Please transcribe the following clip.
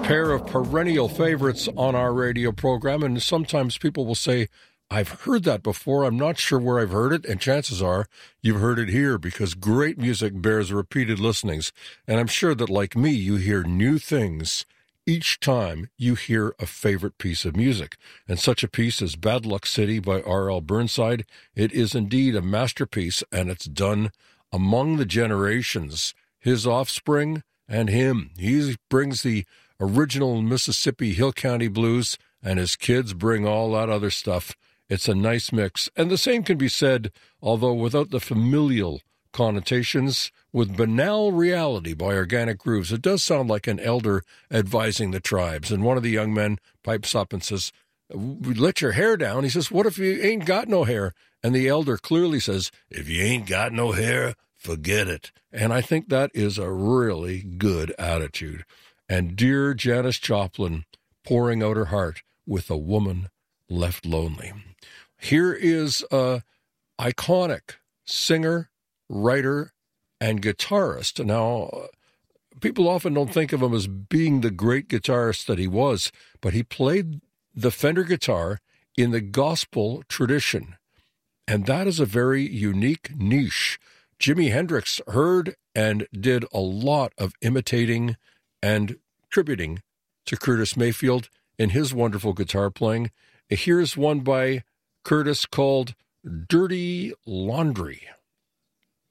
pair of perennial favorites on our radio program, and sometimes people will say, I've heard that before, I'm not sure where I've heard it, and chances are you've heard it here because great music bears repeated listenings, and I'm sure that, like me, you hear new things each time you hear a favorite piece of music. And such a piece as Bad Luck City by R.L. Burnside, it is indeed a masterpiece, and it's done among the generations, his offspring and him. He brings the original Mississippi Hill County blues, and his kids bring all that other stuff. It's a nice mix. And the same can be said, although without the familial connotations, with Banal Reality by Organic Grooves. It does sound like an elder advising the tribes. And one of the young men pipes up and says, let your hair down. He says, what if you ain't got no hair? And the elder clearly says, if you ain't got no hair, forget it. And I think that is a really good attitude. And dear Janis Joplin pouring out her heart with a woman left lonely. Here is a iconic singer, writer, and guitarist. Now, people often don't think of him as being the great guitarist that he was, but he played the Fender guitar in the gospel tradition. And that is a very unique niche. Jimi Hendrix heard and did a lot of imitating and tributing to Curtis Mayfield in his wonderful guitar playing. Here's one by Curtis called Dirty Laundry.